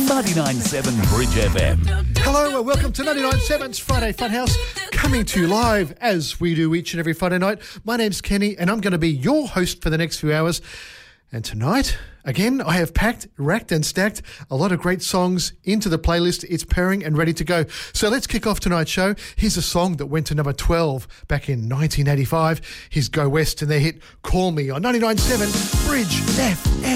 on 99.7 Bridge FM. Hello and welcome to 99.7's Friday Funhouse, coming to you live as we do each and every Friday night. My name's Kenny and I'm going to be your host for the next few hours. And tonight, again, I have packed, racked and stacked a lot of great songs into the playlist. It's pairing and ready to go. So let's kick off tonight's show. Here's a song that went to number 12 back in 1985. Here's Go West and their hit Call Me on 99.7 Bridge FM.